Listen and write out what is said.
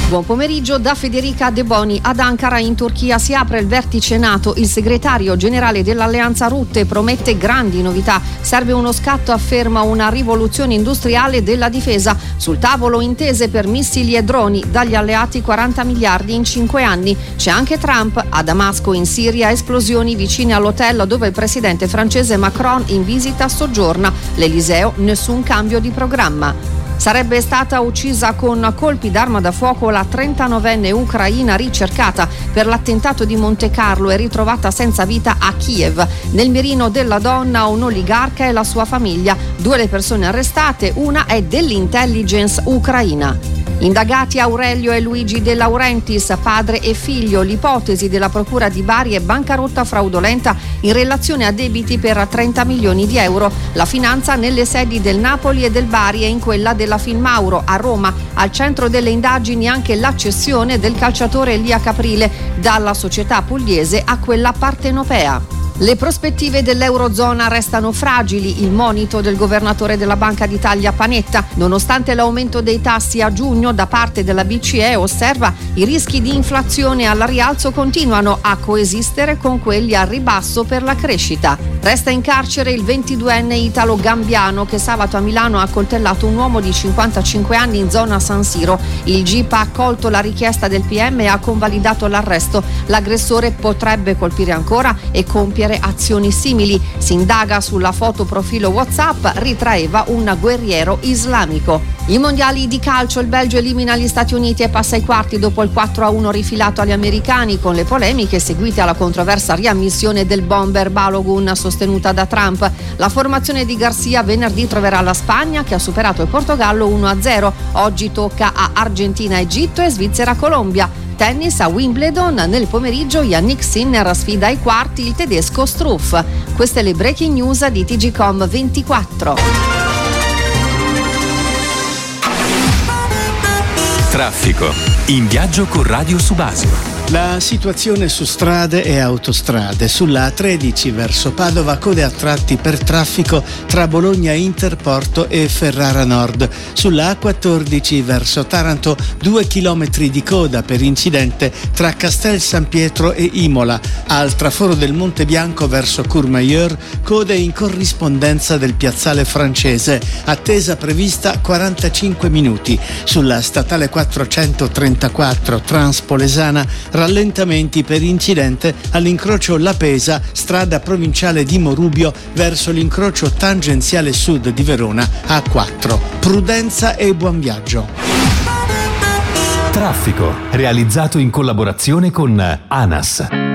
Buon pomeriggio da Federica De Boni. Ad Ankara in Turchia si apre il vertice NATO. Il segretario generale dell'Alleanza Rutte promette grandi novità. Serve uno scatto, afferma una rivoluzione industriale della difesa. Sul tavolo intese per missili e droni, dagli alleati 40 miliardi in 5 anni. C'è anche Trump. A Damasco in Siria esplosioni vicine all'hotel dove il presidente francese Macron in visita soggiorna. L'Eliseo, nessun cambio di programma. Sarebbe stata uccisa con colpi d'arma da fuoco la 39enne ucraina ricercata per l'attentato di Montecarlo e ritrovata senza vita a Kiev. Nel mirino della donna un oligarca e la sua famiglia. 2 le persone arrestate, una è dell'intelligence ucraina. Indagati Aurelio e Luigi De Laurentiis, padre e figlio. L'ipotesi della procura di Bari è bancarotta fraudolenta in relazione a debiti per 30 milioni di euro. La finanza nelle sedi del Napoli e del Bari e in quella della Finmauro a Roma. Al centro delle indagini anche la cessione del calciatore Elia Caprile dalla società pugliese a quella partenopea. Le prospettive dell'Eurozona restano fragili, il monito del governatore della Banca d'Italia Panetta. Nonostante l'aumento dei tassi a giugno da parte della BCE, osserva, i rischi di inflazione al rialzo continuano a coesistere con quelli al ribasso per la crescita. Resta in carcere il 22enne italo-gambiano che sabato a Milano ha accoltellato un uomo di 55 anni in zona San Siro. Il GIP ha accolto la richiesta del PM e ha convalidato l'arresto. L'aggressore potrebbe colpire ancora e compiere azioni simili. Si indaga sulla foto profilo WhatsApp, ritraeva un guerriero islamico. I mondiali di calcio, il Belgio elimina gli Stati Uniti e passa ai quarti dopo il 4-1 rifilato agli americani, con le polemiche seguite alla controversa riammissione del bomber Balogun sostenuta da Trump. La formazione di Garcia venerdì troverà la Spagna che ha superato il Portogallo 1-0. Oggi tocca a Argentina-Egitto e Svizzera-Colombia. Tennis a Wimbledon, nel pomeriggio Yannick Sinner sfida ai quarti il tedesco Struff. Queste le breaking news di TGcom 24. Traffico. In viaggio con Radio Subasio. La situazione su strade e autostrade. Sulla A13 verso Padova code a tratti per traffico tra Bologna Interporto e Ferrara Nord. Sulla A14 verso Taranto 2 chilometri di coda per incidente tra Castel San Pietro e Imola. Al traforo del Monte Bianco verso Courmayeur code in corrispondenza del piazzale francese. Attesa prevista 45 minuti. Sulla statale 434 Transpolesana rallentamenti per incidente all'incrocio La Pesa, strada provinciale di Morubio verso l'incrocio tangenziale sud di Verona A4. Prudenza e buon viaggio. Traffico, realizzato in collaborazione con ANAS.